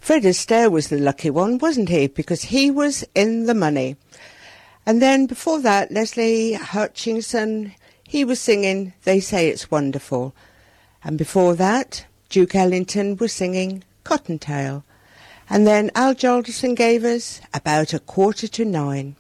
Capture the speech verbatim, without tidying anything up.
Fred Astaire was the lucky one, wasn't he? Because he was in the money. And then before that, Leslie Hutchinson, he was singing They Say It's Wonderful. And before that, Duke Ellington was singing Cottontail. And then Al Jolson gave us About a Quarter to Nine.